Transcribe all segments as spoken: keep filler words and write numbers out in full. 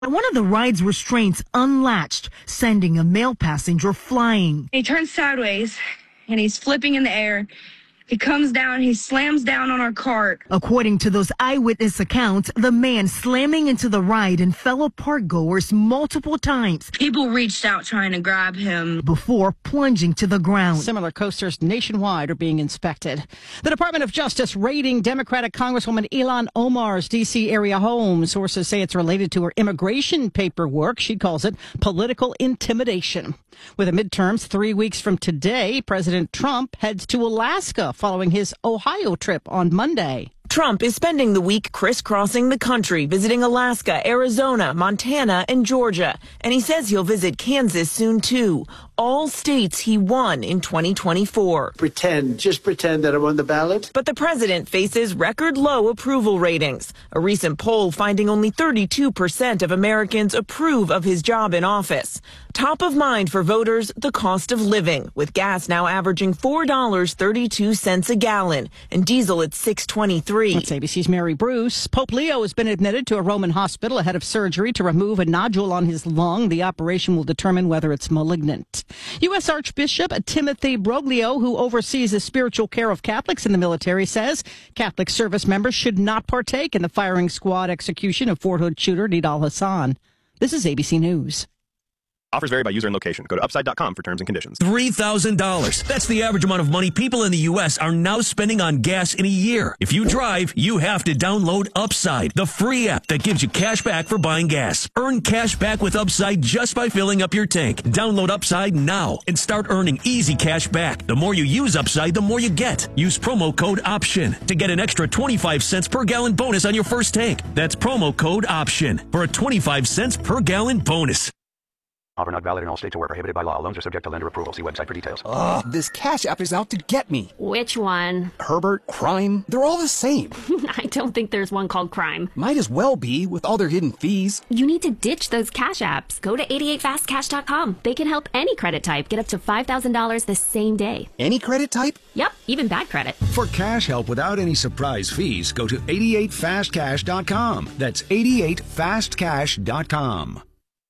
One of the ride's restraints unlatched, sending a male passenger flying. He turns sideways, and he's flipping in the air. He comes down, he slams down on our cart. According to those eyewitness accounts, the man slamming into the ride and fellow park goers multiple times. People reached out trying to grab him before plunging to the ground. Similar coasters nationwide are being inspected. The Department of Justice raiding Democratic Congresswoman Ilhan Omar's D C area home. Sources say it's related to her immigration paperwork. She calls it political intimidation. With the midterms three weeks from today, President Trump heads to Alaska following his Ohio trip on Monday. Trump is spending the week crisscrossing the country, visiting Alaska, Arizona, Montana, and Georgia. And he says he'll visit Kansas soon, too. All states he won in twenty twenty-four. Pretend, just pretend that I'm on the ballot. But the president faces record low approval ratings. A recent poll finding only thirty-two percent of Americans approve of his job in office. Top of mind for voters, the cost of living, with gas now averaging four dollars and thirty-two cents a gallon and diesel at six dollars and twenty-three cents. That's A B C's Mary Bruce. Pope Leo has been admitted to a Roman hospital ahead of surgery to remove a nodule on his lung. The operation will determine whether it's malignant. U S. Archbishop Timothy Broglio, who oversees the spiritual care of Catholics in the military, says Catholic service members should not partake in the firing squad execution of Fort Hood shooter Nidal Hassan. This is A B C News. Offers vary by user and location. Go to upside dot com for terms and conditions. three thousand dollars. That's the average amount of money people in the U S are now spending on gas in a year. If you drive, you have to download Upside, the free app that gives you cash back for buying gas. Earn cash back with Upside just by filling up your tank. Download Upside now and start earning easy cash back. The more you use Upside, the more you get. Use promo code OPTION to get an extra twenty-five cents per gallon bonus on your first tank. That's promo code OPTION for a twenty-five cents per gallon bonus. Offer not valid in all states or where prohibited by law. Loans are subject to lender approval. See website for details. Ugh, this Cash App is out to get me. Which one? Herbert, Crime, they're all the same. I don't think there's one called Crime. Might as well be with all their hidden fees. You need to ditch those Cash Apps. Go to eighty-eight fast cash dot com. They can help any credit type get up to five thousand dollars the same day. Any credit type? Yep, even bad credit. For cash help without any surprise fees, go to eighty-eight fast cash dot com. That's eighty-eight fast cash dot com.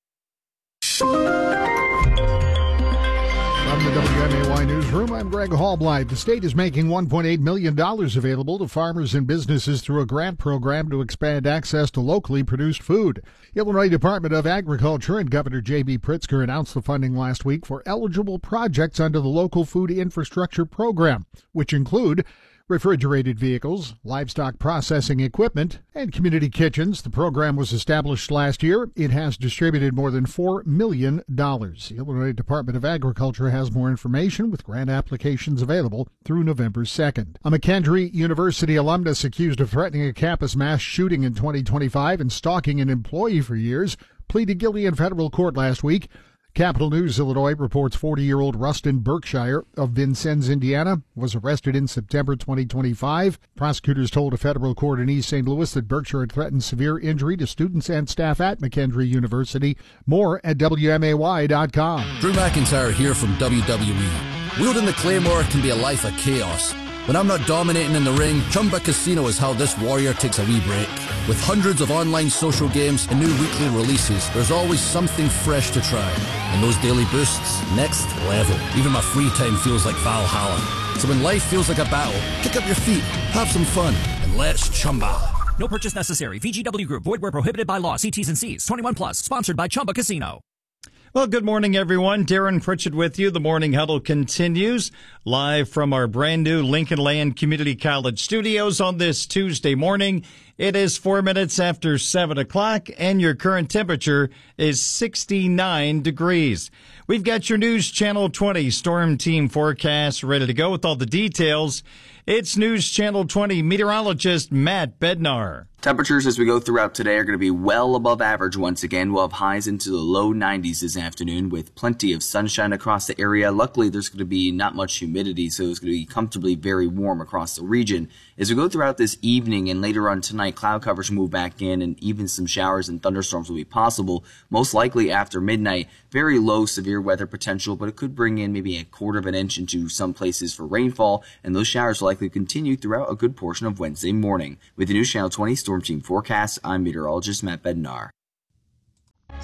From the W M A Y Newsroom, I'm Greg Hallblight. The state is making one point eight million dollars available to farmers and businesses through a grant program to expand access to locally produced food. Illinois Department of Agriculture and Governor J B. Pritzker announced the funding last week for eligible projects under the Local Food Infrastructure Program, which include refrigerated vehicles, livestock processing equipment, and community kitchens. The program was established last year. It has distributed more than four million dollars. The Illinois Department of Agriculture has more information with grant applications available through November second. A McKendree University alumnus accused of threatening a campus mass shooting in twenty twenty-five and stalking an employee for years pleaded guilty in federal court last week. Capital News Illinois reports forty-year-old Rustin Berkshire of Vincennes, Indiana, was arrested in September twenty twenty-five. Prosecutors told a federal court in East Saint Louis that Berkshire had threatened severe injury to students and staff at McKendree University. More at W M A Y dot com. Drew McIntyre here from W W E. Wielding the Claymore can be a life of chaos. When I'm not dominating in the ring, Chumba Casino is how this warrior takes a wee break. With hundreds of online social games and new weekly releases, there's always something fresh to try. And those daily boosts, next level. Even my free time feels like Valhalla. So when life feels like a battle, kick up your feet, have some fun, and let's Chumba. No purchase necessary. V G W Group. Void where prohibited by law. See T's and C's. twenty-one plus. Sponsored by Chumba Casino. Well, good morning, everyone. Darren Pritchett with you. The Morning Huddle continues live from our brand new Lincoln Land Community College studios on this Tuesday morning. It is four minutes after seven o'clock, and your current temperature is sixty-nine degrees. We've got your News Channel twenty Storm Team forecast ready to go with all the details. It's News Channel twenty meteorologist Matt Bednar. Temperatures as we go throughout today are going to be well above average once again. We'll have highs into the low nineties this afternoon with plenty of sunshine across the area. Luckily, there's going to be not much humidity, so it's going to be comfortably very warm across the region. As we go throughout this evening and later on tonight, cloud coverage will move back in and even some showers and thunderstorms will be possible, most likely after midnight. Very low severe weather potential, but it could bring in maybe a quarter of an inch into some places for rainfall, and those showers will likely continue throughout a good portion of Wednesday morning. With the News Channel twenty Storm Team forecast, I'm meteorologist Matt Bednar.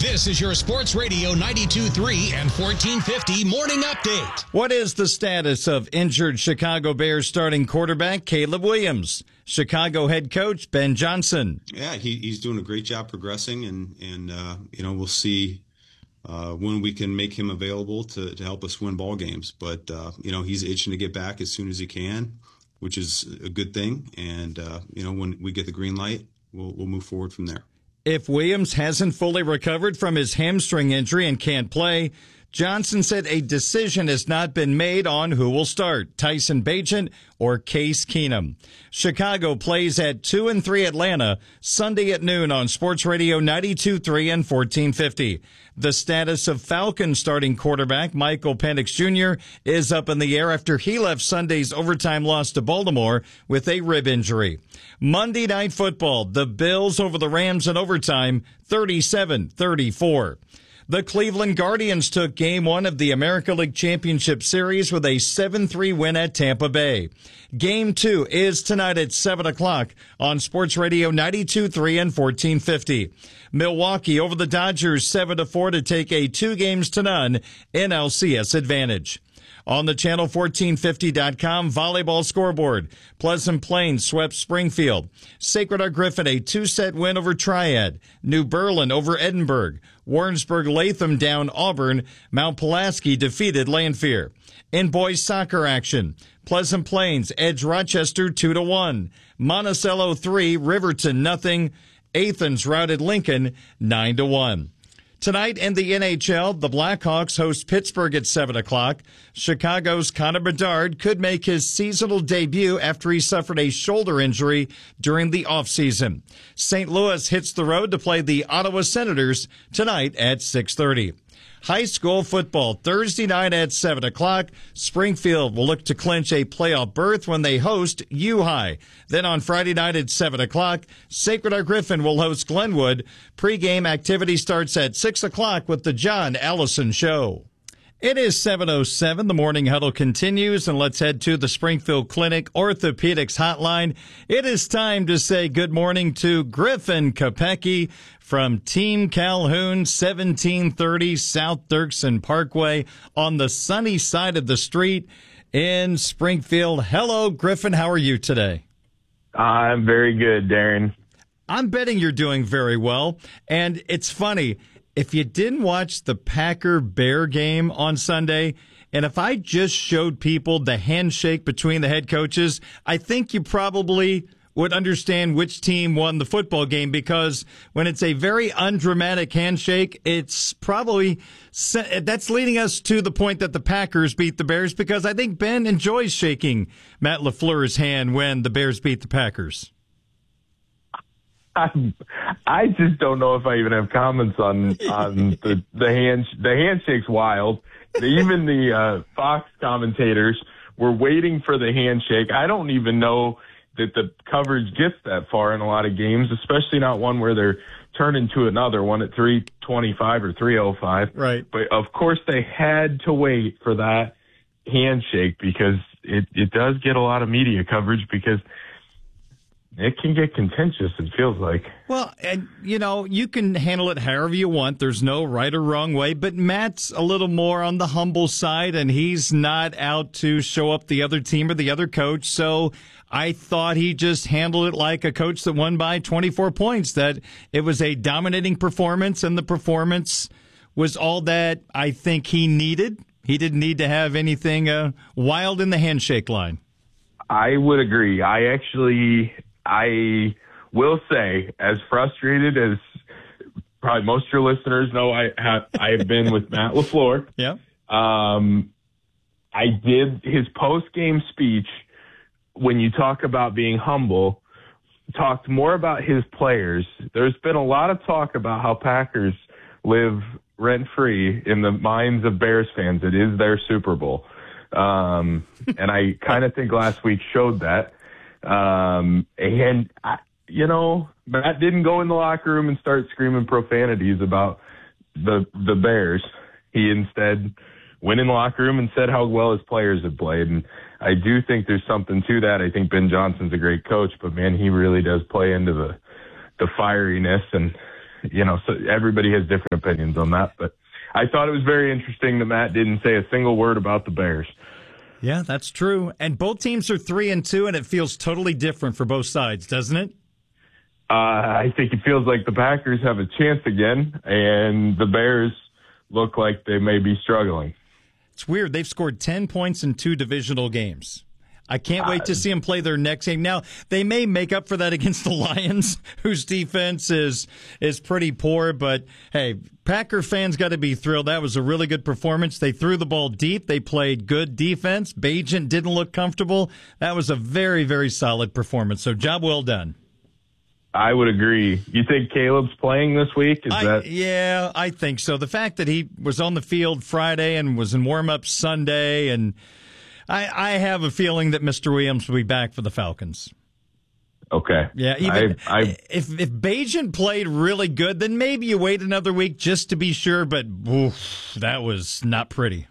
This is your Sports Radio ninety-two point three and fourteen fifty Morning Update. What is the status of injured Chicago Bears starting quarterback Caleb Williams? Chicago head coach Ben Johnson. Yeah, he, he's doing a great job progressing, and, and uh, you know, we'll see uh, when we can make him available to, to help us win ball games. But, uh, you know, he's itching to get back as soon as he can, which is a good thing. And, uh, you know, when we get the green light, we'll, we'll move forward from there. If Williams hasn't fully recovered from his hamstring injury and can't play, Johnson said a decision has not been made on who will start, Tyson Bagent or Case Keenum. Chicago plays at two and three Atlanta Sunday at noon on Sports Radio ninety-two point three and fourteen fifty. The status of Falcons starting quarterback Michael Penix Junior is up in the air after he left Sunday's overtime loss to Baltimore with a rib injury. Monday Night Football, the Bills over the Rams in overtime, thirty-seven thirty-four. The Cleveland Guardians took Game one of the American League Championship Series with a seven three win at Tampa Bay. Game two is tonight at seven o'clock on Sports Radio ninety-two point three and fourteen fifty. Milwaukee over the Dodgers seven to four to take a two games to none N L C S advantage. On the channel fourteen fifty dot com volleyball scoreboard, Pleasant Plains swept Springfield. Sacred Heart Griffin a two-set win over Triad. New Berlin over Edinburgh. Warrensburg Latham down Auburn. Mount Pulaski defeated Lanphier. In boys soccer action, Pleasant Plains edged Rochester two to one. Monticello three, Riverton nothing. Athens routed Lincoln nine to one. Tonight in the N H L, the Blackhawks host Pittsburgh at seven o'clock. Chicago's Connor Bedard could make his seasonal debut after he suffered a shoulder injury during the offseason. Saint Louis hits the road to play the Ottawa Senators tonight at six thirty. High school football Thursday night at seven o'clock. Springfield will look to clinch a playoff berth when they host U-High. Then on Friday night at seven o'clock, Sacred Heart Griffin will host Glenwood. Pre-game activity starts at six o'clock with the John Allison Show. It is seven oh seven. The Morning Huddle continues, and let's head to the Springfield Clinic Orthopedics Hotline. It is time to say good morning to Griffin Kopecky from Team Calhoun, seventeen thirty South Dirksen Parkway on the sunny side of the street in Springfield. Hello, Griffin. How are you today? I'm very good, Darren. I'm betting you're doing very well, and it's funny. If you didn't watch the Packer-Bear game on Sunday, and if I just showed people the handshake between the head coaches, I think you probably would understand which team won the football game, because when it's a very undramatic handshake, it's probably that's leading us to the point that the Packers beat the Bears, because I think Ben enjoys shaking Matt LaFleur's hand when the Bears beat the Packers. I, I just don't know if I even have comments on on the the hand the handshake's wild. Even the uh, Fox commentators were waiting for the handshake. I don't even know that the coverage gets that far in a lot of games, especially not one where they're turning to another one at three twenty-five or three oh five. Right. But of course they had to wait for that handshake, because it it does get a lot of media coverage, because it can get contentious, it feels like. Well, and, you know, you can handle it however you want. There's no right or wrong way. But Matt's a little more on the humble side, and he's not out to show up the other team or the other coach. So I thought he just handled it like a coach that won by twenty-four points, that it was a dominating performance, and the performance was all that I think he needed. He didn't need to have anything uh, wild in the handshake line. I would agree. I actually... I will say, as frustrated as probably most of your listeners know, I have I have been with Matt LaFleur. Yeah. Um, I did his post-game speech, when you talk about being humble, talked more about his players. There's been a lot of talk about how Packers live rent-free in the minds of Bears fans. It is their Super Bowl. Um, and I kind of think last week showed that. Um, and, I, you know, Matt didn't go in the locker room and start screaming profanities about the the Bears. He instead went in the locker room and said how well his players have played. And I do think there's something to that. I think Ben Johnson's a great coach, but, man, he really does play into the, the fieriness. And you know, so everybody has different opinions on that. But I thought it was very interesting that Matt didn't say a single word about the Bears. Yeah, that's true. And both teams are three and two, and it feels totally different for both sides, doesn't it? Uh, I think it feels like the Packers have a chance again, and the Bears look like they may be struggling. It's weird. They've scored ten points in two divisional games. I can't wait to see them play their next game. Now, they may make up for that against the Lions, whose defense is is pretty poor. But, hey, Packer fans got to be thrilled. That was a really good performance. They threw the ball deep. They played good defense. Bagent didn't look comfortable. That was a very, very solid performance. So, job well done. I would agree. You think Caleb's playing this week? Is I, that? Yeah, I think so. The fact that he was on the field Friday and was in warm-up Sunday, and I, I have a feeling that Mister Williams will be back for the Falcons. Okay. Yeah, even I, I, if if Bagent played really good, then maybe you wait another week just to be sure, but oof, that was not pretty.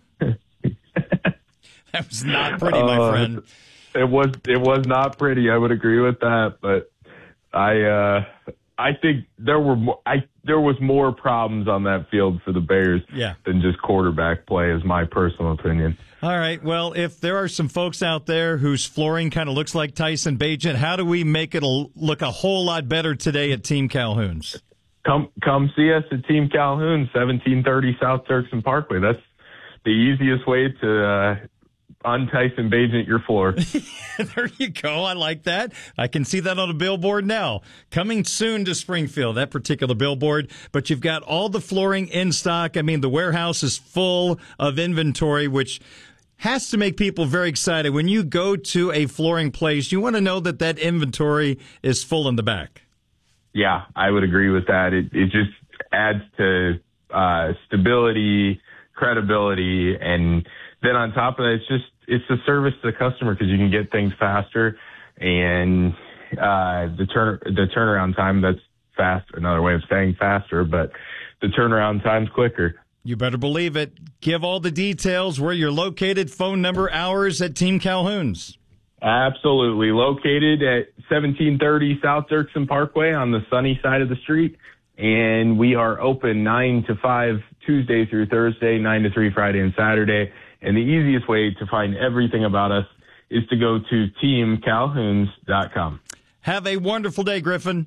That was not pretty, my uh, friend. It was it was not pretty. I would agree with that, but I uh, I think there were more, I there was more problems on that field for the Bears yeah. than just quarterback play, is my personal opinion. All right. Well, if there are some folks out there whose flooring kind of looks like Tyson Bagent, how do we make it a, look a whole lot better today at Team Calhoun's? Come come see us at Team Calhoun, seventeen thirty South Turkson Parkway. That's the easiest way to uh, un-Tyson Bagent your floor. There you go. I like that. I can see that on a billboard now. Coming soon to Springfield, that particular billboard. But you've got all the flooring in stock. I mean, the warehouse is full of inventory, which has to make people very excited. When you go to a flooring place, you want to know that that inventory is full in the back. Yeah, I would agree with that. It it just adds to uh, stability, credibility, and then on top of that, it's just it's a service to the customer because you can get things faster, and uh, the turn the turnaround time that's fast. Another way of saying faster, but the turnaround time's quicker. You better believe it. Give all the details, where you're located, phone number, hours at Team Calhoun's. Absolutely. Located at seventeen thirty South Turkson Parkway on the sunny side of the street. And we are open nine to five Tuesday through Thursday, nine to three Friday and Saturday. And the easiest way to find everything about us is to go to team calhouns dot com. Have a wonderful day, Griffin.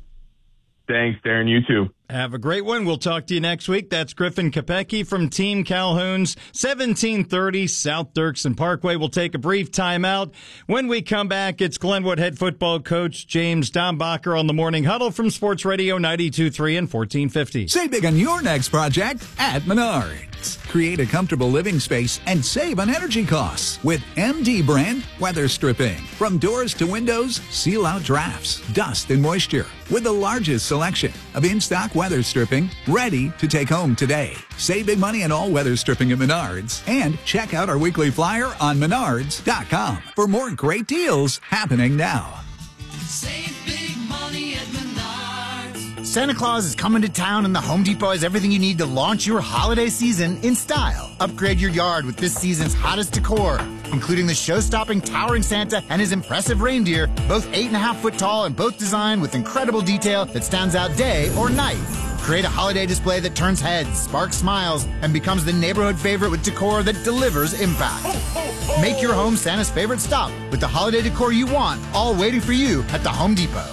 Thanks, Darren. You too. Have a great one. We'll talk to you next week. That's Griffin Kopecky from Team Calhoun's, seventeen thirty South Turkson Parkway. We'll take a brief timeout. When we come back, it's Glenwood head football coach James Dombacher on the Morning Huddle from Sports Radio ninety-two point three and fourteen fifty. Save big on your next project at Menards. Create a comfortable living space and save on energy costs with M D brand weather stripping. From doors to windows, seal out drafts, dust, and moisture with the largest selection of in-stock weather stripping ready to take home today. Save big money on all weather stripping at Menards and check out our weekly flyer on menards dot com for more great deals happening now. Save big money at Menards. Santa Claus is coming to town, and the Home Depot has everything you need to launch your holiday season in style. Upgrade your yard with this season's hottest decor, including the show-stopping towering Santa and his impressive reindeer, both eight and a half foot tall and both designed with incredible detail that stands out day or night. Create a holiday display that turns heads, sparks smiles, and becomes the neighborhood favorite with decor that delivers impact. Make your home Santa's favorite stop with the holiday decor you want, all waiting for you at the Home Depot.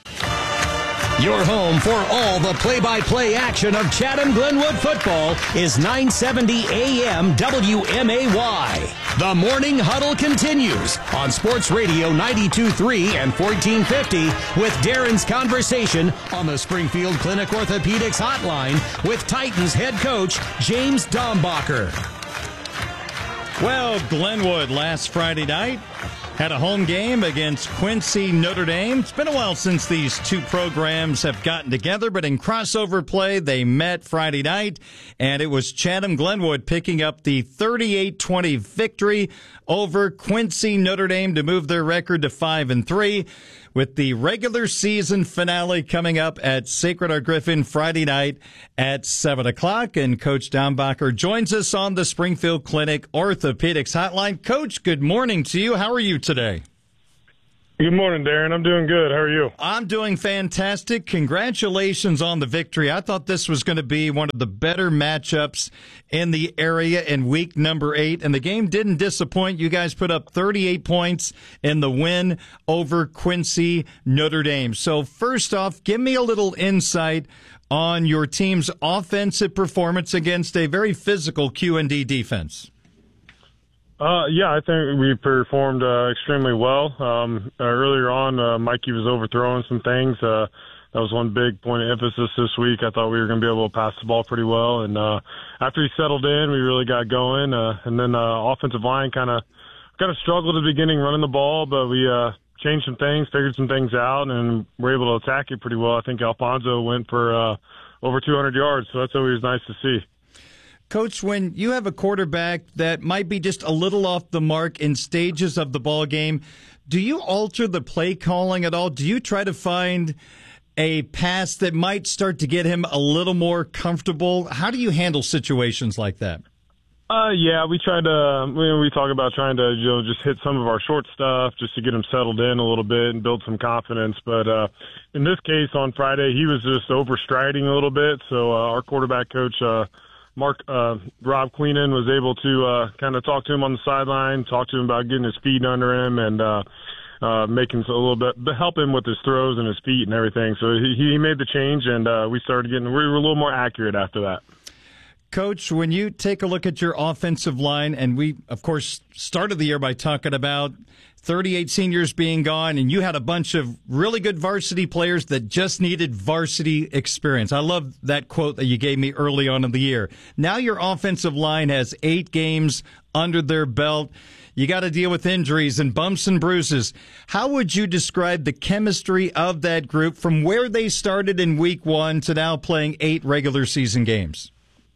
Your home for all the play-by-play action of Chatham Glenwood football is nine seventy A M W M A Y. The Morning Huddle continues on Sports Radio ninety-two point three and fourteen fifty with Darren's Conversation on the Springfield Clinic Orthopedics Hotline with Titans head coach James Dombacher. Well, Glenwood last Friday night had a home game against Quincy Notre Dame. It's been a while since these two programs have gotten together, but in crossover play, they met Friday night, and it was Chatham Glenwood picking up the thirty-eight twenty victory over Quincy Notre Dame to move their record to five and three, with the regular season finale coming up at Sacred Heart Griffin Friday night at seven o'clock. And Coach Dombacher joins us on the Springfield Clinic Orthopedics Hotline. Coach, good morning to you. How are you today? Good morning, Darren. I'm doing good. How are you? I'm doing fantastic. Congratulations on the victory. I thought this was going to be one of the better matchups in the area in week number eight, and the game didn't disappoint. You guys put up thirty-eight points in the win over Quincy Notre Dame. So first off, give me a little insight on your team's offensive performance against a very physical Q and D defense. Uh, yeah, I think we performed uh, extremely well. Um, uh, earlier on, uh, Mikey was overthrowing some things. Uh, that was one big point of emphasis this week. I thought we were going to be able to pass the ball pretty well. And uh, after he settled in, we really got going. Uh, and then uh, offensive line kind of kind of struggled at the beginning running the ball, but we uh, changed some things, figured some things out, and were able to attack it pretty well. I think Alfonso went for uh, over two hundred yards, so that's always nice to see. Coach, when you have a quarterback that might be just a little off the mark in stages of the ball game, do you alter the play calling at all? Do you try to find a pass that might start to get him a little more comfortable? How do you handle situations like that? Uh, yeah, we tried to, we, we talk about trying to, you know, just hit some of our short stuff just to get him settled in a little bit and build some confidence. But, uh, in this case on Friday, he was just overstriding a little bit. So, uh, our quarterback coach, uh, Mark, uh, Rob Queenan was able to, uh, kind of talk to him on the sideline, talk to him about getting his feet under him and, uh, uh, making a little bit, help him with his throws and his feet and everything. So he, he made the change and, uh, we started getting, we were a little more accurate after that. Coach, when you take a look at your offensive line, and we, of course, started the year by talking about thirty-eight seniors being gone, and you had a bunch of really good varsity players that just needed varsity experience. I love that quote that you gave me early on in the year. Now your offensive line has eight games under their belt. You got to deal with injuries and bumps and bruises. How would you describe the chemistry of that group from where they started in week one to now playing eight regular season games?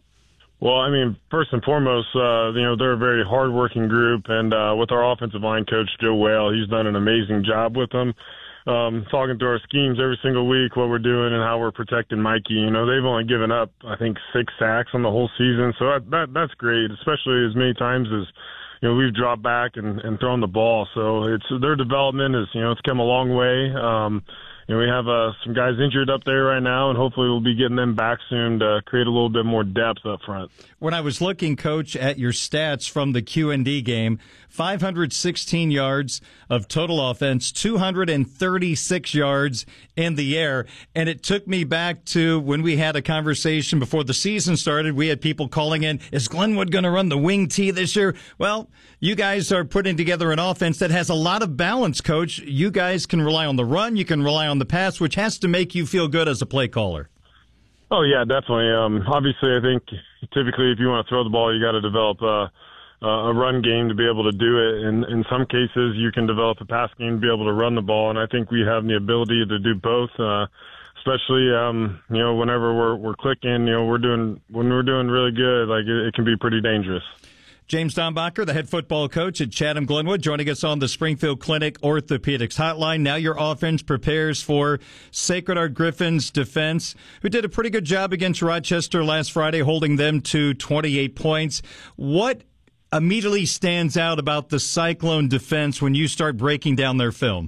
Well, I mean, first and foremost, uh, you know, they're a very hardworking group, and uh, with our offensive line coach, Joe Whale, he's done an amazing job with them. Um, talking through our schemes every single week, what we're doing and how we're protecting Mikey. You know, they've only given up, I think, six sacks on the whole season, so that, that that's great, especially as many times as, you know, we've dropped back and, and thrown the ball. So it's their development is, you know, it's come a long way. Um, You know, we have uh, some guys injured up there right now, and hopefully we'll be getting them back soon to create a little bit more depth up front. When I was looking, Coach, at your stats from the Q and D game, five hundred sixteen yards of total offense, two hundred thirty-six yards in the air, and it took me back to when we had a conversation before the season started. We had people calling in, is Glenwood going to run the wing tee this year? Well, you guys are putting together an offense that has a lot of balance, Coach. You guys can rely on the run, you can rely on the pass, which has to make you feel good as a play caller. Oh, yeah, definitely. Um, obviously, I think typically if you want to throw the ball, you got to develop uh, a run game to be able to do it. And in some cases, you can develop a pass game to be able to run the ball. And I think we have the ability to do both, uh, especially, um, you know, whenever we're, we're clicking, you know, we're doing, when we're doing really good, like it, it can be pretty dangerous. James Dombacher, the head football coach at Chatham Glenwood, joining us on the Springfield Clinic Orthopedics Hotline. Now your offense prepares for Sacred Heart Griffin's defense, who did a pretty good job against Rochester last Friday, holding them to twenty-eight points. What immediately stands out about the Cyclone defense when you start breaking down their film?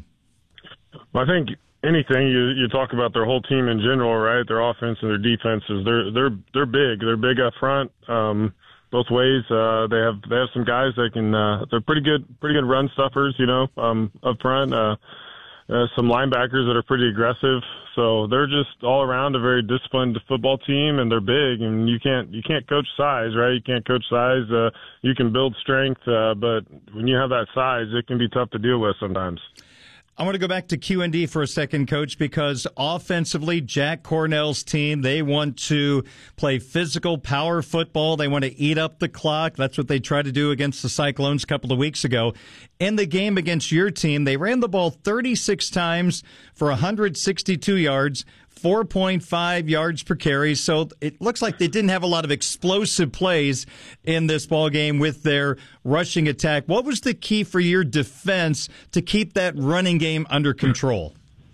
Well, I think anything you you talk about their whole team in general, right? Their offense and their defenses, they're they're they're big. They're big up front. Um, both ways. Uh, they have they have some guys that can. Uh, they're pretty good, pretty good run stuffers. You know, um, up front. Uh, uh, some linebackers that are pretty aggressive. So they're just all around a very disciplined football team, and they're big. And you can't you can't coach size, right? You can't coach size. Uh, you can build strength, uh, but when you have that size, it can be tough to deal with sometimes. I want to go back to Q and D for a second, Coach, because offensively, Jack Cornell's team, they want to play physical power football. They want to eat up the clock. That's what they tried to do against the Cyclones a couple of weeks ago. In the game against your team, they ran the ball thirty-six times for one hundred sixty-two yards, four point five yards per carry. So it looks like they didn't have a lot of explosive plays in this ball game with their rushing attack. What was the key for your defense to keep that running game under control?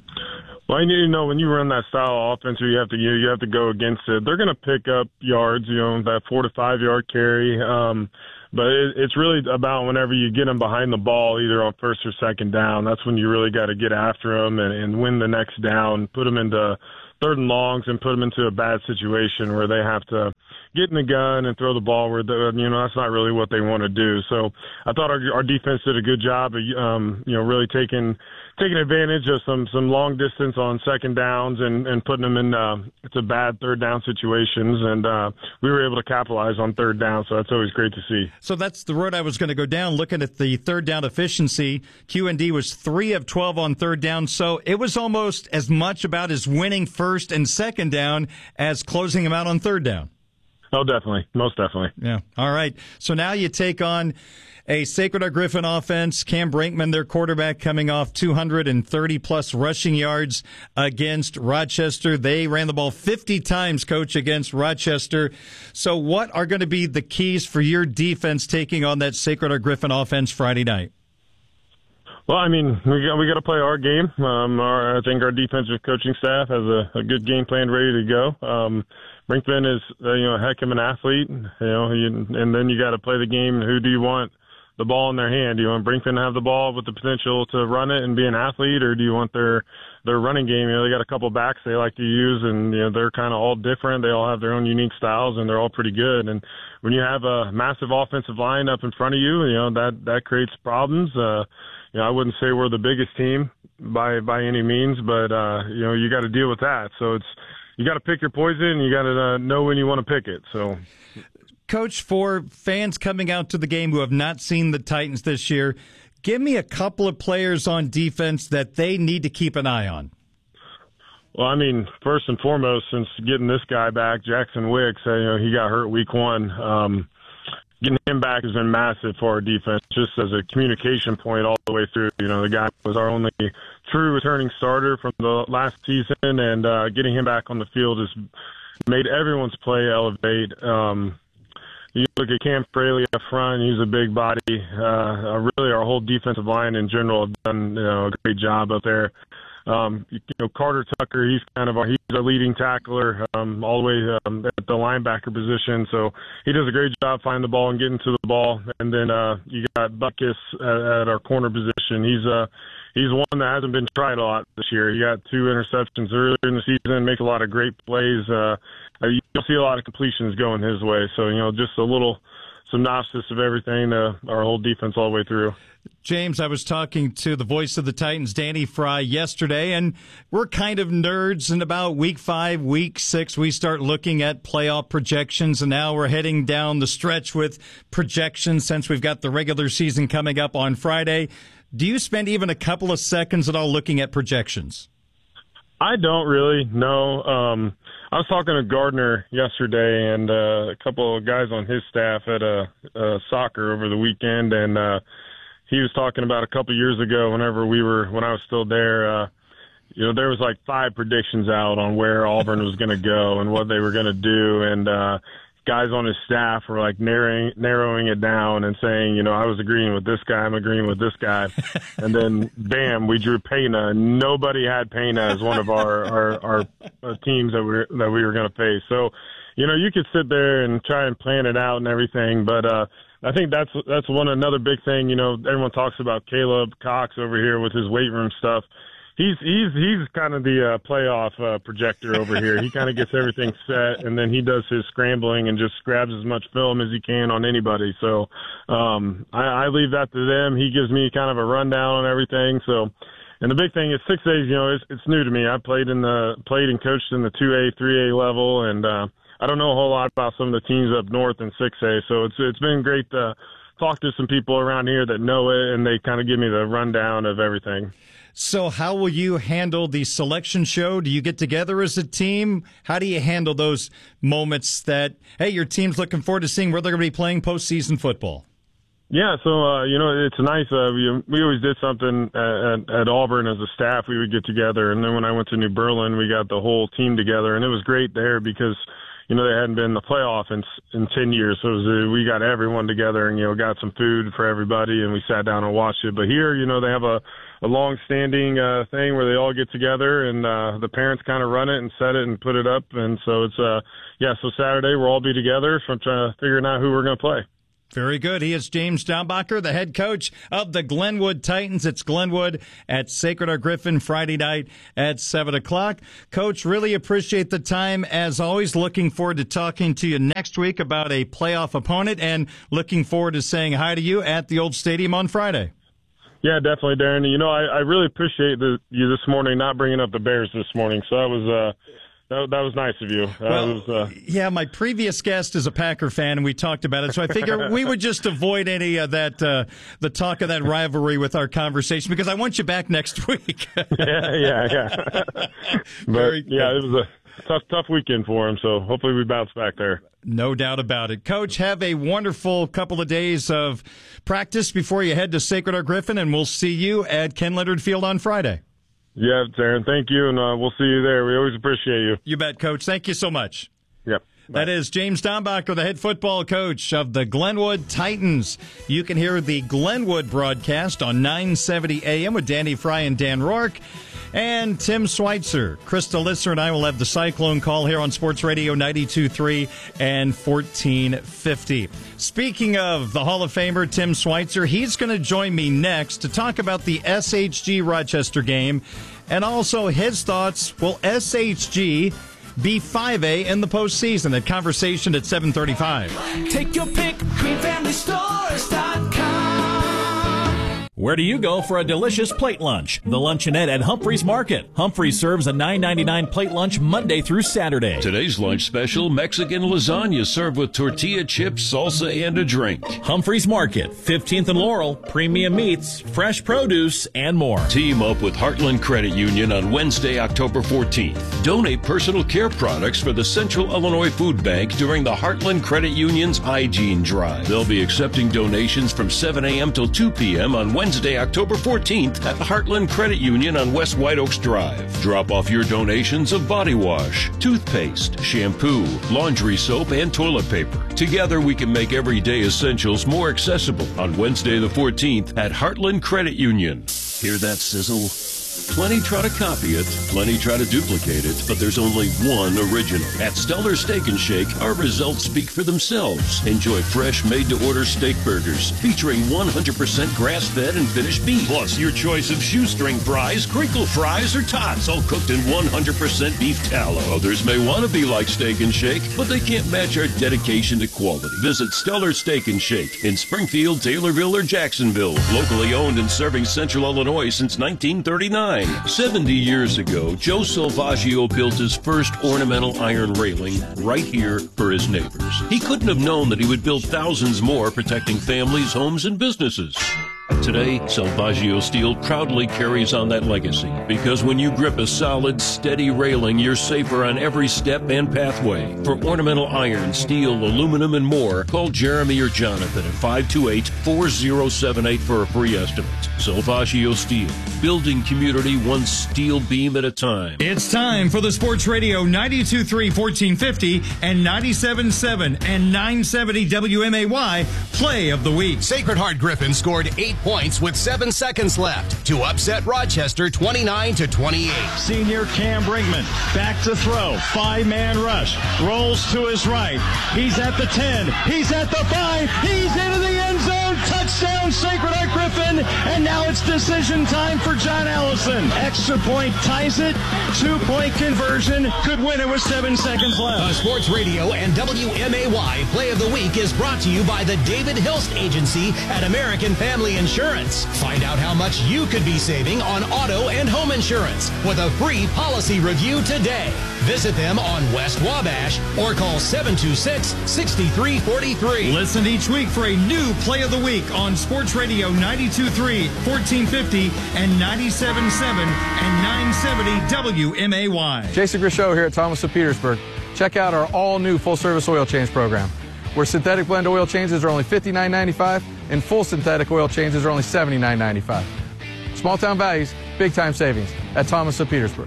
Well, you need to know when you run that style of offense, you have to you, you have to go against it. They're going to pick up yards, you know, that four to five yard carry. Um, But it, it's really about whenever you get them behind the ball, either on first or second down, that's when you really got to get after them and, and win the next down, put them into third and longs and put them into a bad situation where they have to get in the gun and throw the ball where, the, you know, that's not really what they want to do. So I thought our, our defense did a good job of, um, you know, really taking taking advantage of some, some long distance on second downs and, and putting them in uh, it's a bad third down situations. And uh, we were able to capitalize on third down, so that's always great to see. So that's the road I was going to go down, looking at the third down efficiency. Q and D was three of twelve on third down, so it was almost as much about as winning first and second down as closing them out on third down. Oh, definitely. Most definitely. Yeah. All right. So now you take on a Sacred Heart Griffin offense. Cam Brinkman, their quarterback, coming off two hundred thirty plus rushing yards against Rochester. They ran the ball fifty times, Coach, against Rochester. So what are going to be the keys for your defense taking on that Sacred Heart Griffin offense Friday night? Well, I mean, we got we got to play our game. Um, our, I think our defensive coaching staff has a, a good game plan ready to go. Um, Brinkman is, uh, you know, a heck of an athlete, you know, he, and then you got to play the game. Who do you want the ball in their hand? Do you want Brinkman to have the ball with the potential to run it and be an athlete, or do you want their their running game? You know, they got a couple backs they like to use, and you know they're kind of all different. They all have their own unique styles, and they're all pretty good. And when you have a massive offensive line up in front of you, you know that that creates problems. Uh, you know, I wouldn't say we're the biggest team by by any means, but uh, you know you got to deal with that. So it's you got to pick your poison, and you got to uh, know when you want to pick it. So. Coach, for fans coming out to the game who have not seen the Titans this year, give me a couple of players on defense that they need to keep an eye on. Well, I mean, first and foremost, since getting this guy back, Jackson Wicks, uh, you know, he got hurt week one. Um, getting him back has been massive for our defense, just as a communication point all the way through. You know, the guy was our only true returning starter from the last season, and uh, getting him back on the field has made everyone's play elevate. Um, You look at Cam Fraley up front; he's a big body. Uh, really, our whole defensive line in general have done you know, a great job up there. Um, you know, Carter Tucker, he's kind of a, he's a leading tackler um, all the way um, at the linebacker position. So he does a great job finding the ball and getting to the ball. And then uh, you got Buckus at, at our corner position. He's uh, he's one that hasn't been tried a lot this year. He got two interceptions earlier in the season, makes a lot of great plays. Uh, you don't see a lot of completions going his way. So, you know, just a little synopsis of everything, uh, our whole defense all the way through. James, I was talking to the voice of the Titans, Danny Fry, yesterday, and we're kind of nerds. And about week five, week six, we start looking at playoff projections, and now we're heading down the stretch with projections since we've got the regular season coming up on Friday. Do you spend even a couple of seconds at all looking at projections? I don't really, no. Um, I was talking to Gardner yesterday and uh, a couple of guys on his staff at uh, uh, soccer over the weekend, and uh, he was talking about a couple years ago whenever we were, when I was still there, uh, you know, there was like five predictions out on where Auburn was going to go and what they were going to do, and uh, guys on his staff were like narrowing, narrowing it down and saying, you know, I was agreeing with this guy, I'm agreeing with this guy. And then, bam, we drew Pena. Nobody had Pena as one of our, our, our, our teams that we were, that we were going to face. So, you know, you could sit there and try and plan it out and everything, but uh, I think that's that's one another big thing. You know, everyone talks about Caleb Cox over here with his weight room stuff. He's he's he's kind of the uh, playoff uh, projector over here. He kind of gets everything set, and then he does his scrambling and just grabs as much film as he can on anybody. So um, I, I leave that to them. He gives me kind of a rundown on everything. So, and the big thing is six A's. You know, it's, it's new to me. I played in the played and coached in the two A, three A level, and uh, I don't know a whole lot about some of the teams up north in six A. So it's it's been great to talk to some people around here that know it, and they kind of give me the rundown of everything. So how will you handle the selection show? Do you get together as a team? How do you handle those moments that, hey, your team's looking forward to seeing where they're going to be playing postseason football? Yeah, so, uh, you know, it's nice. Uh, we, we always did something at, at Auburn as a staff. We would get together. And then when I went to New Berlin, we got the whole team together. And it was great there because, you know, they hadn't been in the playoff in, in ten years. So it was, uh, we got everyone together and, you know, got some food for everybody. And we sat down and watched it. But here, you know, they have a, a long-standing uh, thing where they all get together and uh, the parents kind of run it and set it and put it up. And so it's, uh, yeah, so Saturday we'll all be together from trying to figuring out who we're going to play. Very good. He is James Dombacher, the head coach of the Glenwood Titans. It's Glenwood at Sacred Heart Griffin Friday night at seven o'clock. Coach, really appreciate the time. As always, looking forward to talking to you next week about a playoff opponent and looking forward to saying hi to you at the old stadium on Friday. Yeah, definitely, Darren. You know, I, I really appreciate the, you this morning not bringing up the Bears this morning. So that was uh, that, that was nice of you. That Well, was, uh, yeah, my previous guest is a Packer fan, and we talked about it. So I figure we would just avoid any of that, uh, the talk of that rivalry with our conversation, because I want you back next week. yeah, yeah, yeah. But Very yeah, it was a tough, tough weekend for him. So hopefully we bounce back there. No doubt about it. Coach, have a wonderful couple of days of practice before you head to Sacred Heart Griffin, and we'll see you at Ken Leonard Field on Friday. Yeah, Darren, thank you, and uh, we'll see you there. We always appreciate you. You bet, Coach. Thank you so much. Yep. That is James Dombacher, the head football coach of the Glenwood Titans. You can hear the Glenwood broadcast on nine seventy A M with Danny Fry and Dan Rourke. And Tim Schweitzer. Krista Lisser and I will have the Cyclone Call here on Sports Radio ninety-two point three and fourteen fifty. Speaking of the Hall of Famer, Tim Schweitzer, he's going to join me next to talk about the S H G Rochester game and also his thoughts. Will S H G be five A in the postseason? That conversation at seven thirty-five. Take your pick, green family stores dot com. Where do you go for a delicious plate lunch? The Luncheonette at Humphreys Market. Humphreys serves a nine ninety-nine plate lunch Monday through Saturday. Today's lunch special, Mexican lasagna served with tortilla chips, salsa, and a drink. Humphreys Market, fifteenth and Laurel, premium meats, fresh produce, and more. Team up with Heartland Credit Union on Wednesday, October fourteenth. Donate personal care products for the Central Illinois Food Bank during the Heartland Credit Union's Hygiene Drive. They'll be accepting donations from seven A M till two P M on Wednesday, October fourteenth at the Heartland Credit Union on West White Oaks Drive. Drop off your donations of body wash, toothpaste, shampoo, laundry soap, and toilet paper. Together we can make everyday essentials more accessible on Wednesday the fourteenth at Heartland Credit Union. Hear that sizzle? Plenty try to copy it, plenty try to duplicate it, but there's only one original. At Stellar Steak and Shake, our results speak for themselves. Enjoy fresh, made-to-order steak burgers featuring one hundred percent grass-fed and finished beef. Plus, your choice of shoestring fries, crinkle fries, or tots, all cooked in one hundred percent beef tallow. Others may want to be like Steak and Shake, but they can't match our dedication to quality. Visit Stellar Steak and Shake in Springfield, Taylorville, or Jacksonville. Locally owned and serving Central Illinois since nineteen thirty-nine. seventy years ago, Joe Salvaggio built his first ornamental iron railing right here for his neighbors. He couldn't have known that he would build thousands more protecting families, homes, and businesses. Today, Salvaggio Steel proudly carries on that legacy, because when you grip a solid, steady railing, you're safer on every step and pathway. For ornamental iron, steel, aluminum, and more, call Jeremy or Jonathan at five two eight, four zero seven eight for a free estimate. Salvaggio Steel, building community one steel beam at a time. It's time for the Sports Radio ninety-two point three, fourteen fifty and ninety-seven point seven and nine seventy W M A Y Play of the Week. Sacred Heart Griffin scored eight points with seven seconds left to upset Rochester twenty-nine to twenty-eight. Senior Cam Brinkman back to throw. Five-man rush. Rolls to his right. He's at the ten. He's at the five. He's into the end zone. Touchdown, Sacred Heart Griffin. And now it's decision time for John Allison. Extra point ties it. Two-point conversion. Could win it with seven seconds left. The Sports Radio and W M A Y Play of the Week is brought to you by the David Hilst Agency at American Family Insurance. Find out how much you could be saving on auto and home insurance with a free policy review today. Visit them on West Wabash or call seven two six, six three four three. Listen each week for a new Play of the Week on Sports Radio ninety-two point three, fourteen fifty and ninety-seven point seven and nine seventy W M A Y. Jason Grishow here at Thomas of Petersburg. Check out our all-new full-service oil change program, where synthetic blend oil changes are only fifty-nine ninety-five and full synthetic oil changes are only seventy-nine ninety-five. Small-town values, big-time savings at Thomas of Petersburg.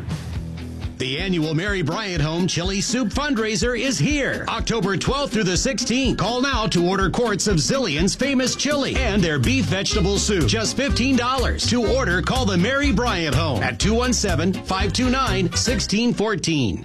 The annual Mary Bryant Home Chili Soup fundraiser is here, October twelfth through the sixteenth. Call now to order quarts of Zillion's famous chili and their beef vegetable soup. Just fifteen dollars. To order, call the Mary Bryant Home at two one seven, five two nine, one six one four.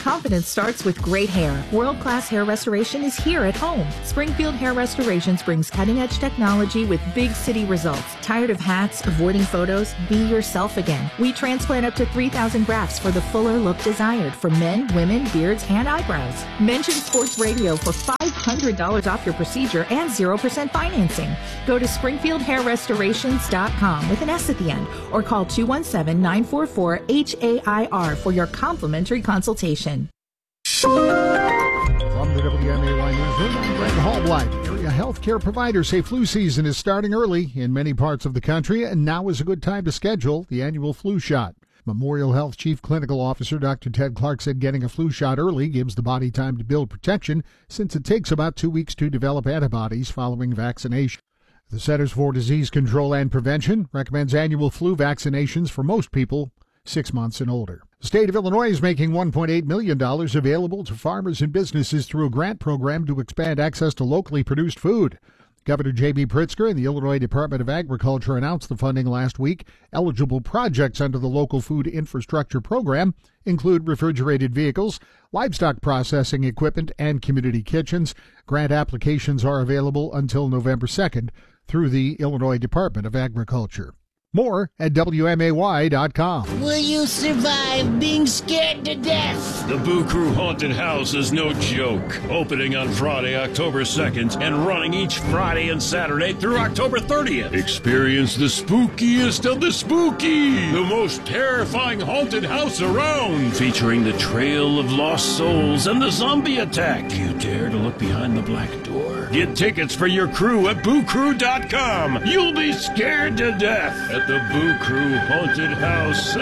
confidence starts with great hair. World-class hair restoration is here at home. Springfield Hair Restorations brings cutting-edge technology with big city results. Tired of hats, avoiding photos? Be yourself again. We transplant up to three thousand grafts for the fuller look desired for men, women, beards, and eyebrows. Mention Sports Radio for five hundred dollars off your procedure and zero percent financing. Go to springfield hair restorations dot com with an S at the end or call two one seven, nine four four, H A I R for your complimentary consultation. From the W M A Y Newsroom, I'm Greg Hallblight. Area healthcare providers say flu season is starting early in many parts of the country, and now is a good time to schedule the annual flu shot. Memorial Health Chief Clinical Officer Doctor Ted Clark said getting a flu shot early gives the body time to build protection, since it takes about two weeks to develop antibodies following vaccination. The Centers for Disease Control and Prevention recommends annual flu vaccinations for most people six months and older. The state of Illinois is making one point eight million dollars available to farmers and businesses through a grant program to expand access to locally produced food. Governor J B Pritzker and the Illinois Department of Agriculture announced the funding last week. Eligible projects under the Local Food Infrastructure Program include refrigerated vehicles, livestock processing equipment, and community kitchens. Grant applications are available until November second through the Illinois Department of Agriculture. More at W M A Y dot com. Will you survive being scared to death? The Boo Crew Haunted House is no joke. Opening on Friday, October second, and running each Friday and Saturday through October thirtieth. Experience the spookiest of the spooky. The most terrifying haunted house around. Featuring the Trail of Lost Souls and the zombie attack. Do you dare to look behind the black door? Get tickets for your crew at boo crew dot com. You'll be scared to death at the Boo Crew Haunted House.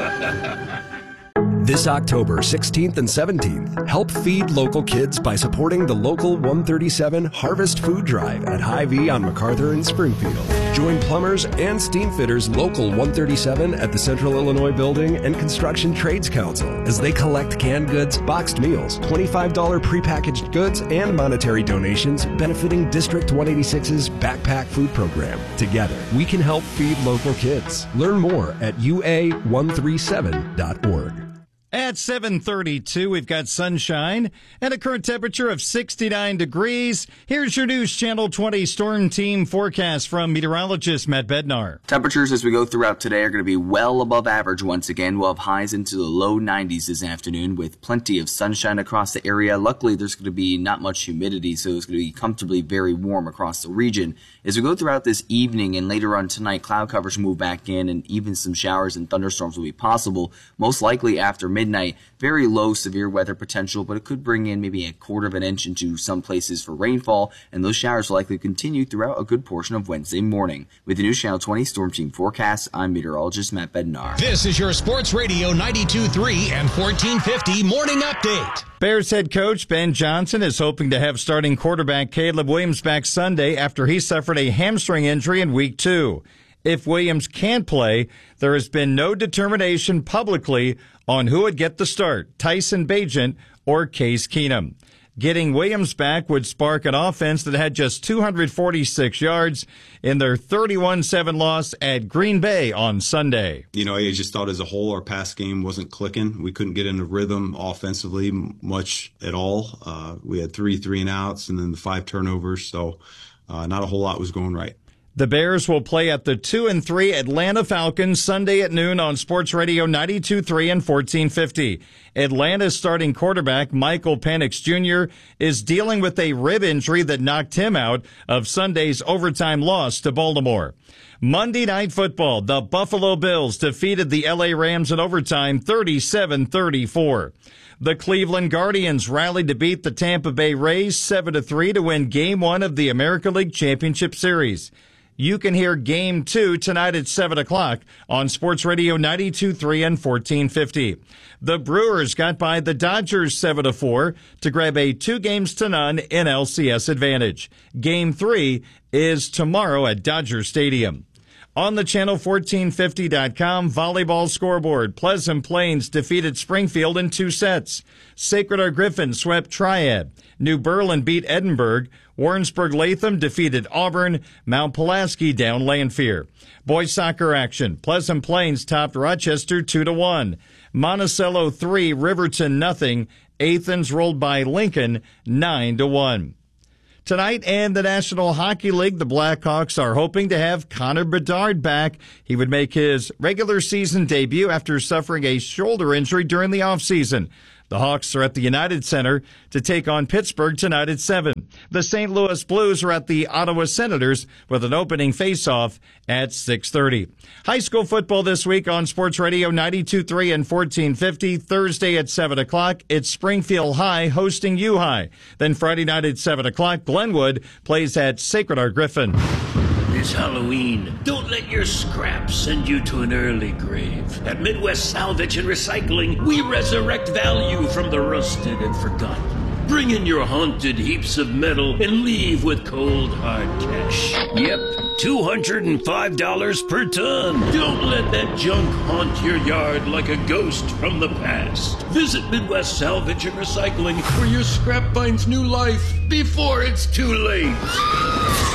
This October sixteenth and seventeenth, help feed local kids by supporting the local one thirty-seven Harvest Food Drive at Hy-Vee on MacArthur in Springfield. Join plumbers and steam fitters local one thirty-seven at the Central Illinois Building and Construction Trades Council as they collect canned goods, boxed meals, twenty-five dollars prepackaged goods, and monetary donations benefiting District one eighty-six's Backpack Food Program. Together, we can help feed local kids. Learn more at U A one thirty-seven dot org. At seven thirty-two, we've got sunshine and a current temperature of sixty-nine degrees. Here's your News Channel twenty Storm Team forecast from meteorologist Matt Bednar. Temperatures as we go throughout today are going to be well above average once again. We'll have highs into the low nineties this afternoon with plenty of sunshine across the area. Luckily, there's going to be not much humidity, so it's going to be comfortably very warm across the region. As we go throughout this evening and later on tonight, cloud covers move back in and even some showers and thunderstorms will be possible, most likely after midnight. Midnight, very low severe weather potential, but it could bring in maybe a quarter of an inch into some places for rainfall, and those showers will likely continue throughout a good portion of Wednesday morning. With the News Channel twenty Storm Team forecast, I'm meteorologist Matt Bednar. This is your Sports Radio ninety-two point three and fourteen fifty Morning Update. Bears head coach Ben Johnson is hoping to have starting quarterback Caleb Williams back Sunday after he suffered a hamstring injury in week two. If Williams can't play, there has been no determination publicly on who would get the start, Tyson Bagent or Case Keenum. Getting Williams back would spark an offense that had just two hundred forty-six yards in their thirty-one seven loss at Green Bay on Sunday. You know, I just thought as a whole our pass game wasn't clicking. We couldn't get into rhythm offensively much at all. Uh, we had three three and outs and then the five turnovers, so uh, not a whole lot was going right. The Bears will play at the two and three Atlanta Falcons Sunday at noon on Sports Radio ninety-two point three and fourteen fifty. Atlanta's starting quarterback Michael Penix Junior is dealing with a rib injury that knocked him out of Sunday's overtime loss to Baltimore. Monday Night Football, the Buffalo Bills defeated the L A Rams in overtime thirty-seven thirty-four. The Cleveland Guardians rallied to beat the Tampa Bay Rays seven to three to win Game one of the American League Championship Series. You can hear Game two tonight at seven o'clock on Sports Radio ninety-two point three and fourteen fifty. The Brewers got by the Dodgers seven to four to grab a two games to none N L C S advantage. Game three is tomorrow at Dodger Stadium. On the channel fourteen fifty dot com volleyball scoreboard, Pleasant Plains defeated Springfield in two sets. Sacred Heart Griffin swept Triad. New Berlin beat Edinburgh. Warrensburg Latham defeated Auburn. Mount Pulaski down Lanphier. Boys soccer action. Pleasant Plains topped Rochester two to one. Monticello three, Riverton nothing. Athens rolled by Lincoln nine to one. Tonight in the National Hockey League, the Blackhawks are hoping to have Connor Bedard back. He would make his regular season debut after suffering a shoulder injury during the offseason. The Hawks are at the United Center to take on Pittsburgh tonight at seven. The Saint Louis Blues are at the Ottawa Senators with an opening face-off at six thirty. High school football this week on Sports Radio ninety-two point three and fourteen fifty. Thursday at seven o'clock, it's Springfield High hosting U High. Then Friday night at seven o'clock, Glenwood plays at Sacred Heart Griffin. This Halloween, don't let your scraps send you to an early grave. At Midwest Salvage and Recycling, we resurrect value from the rusted and forgotten. Bring in your haunted heaps of metal and leave with cold, hard cash. Yep, two hundred five dollars per ton. Don't let that junk haunt your yard like a ghost from the past. Visit Midwest Salvage and Recycling, where your scrap finds new life before it's too late.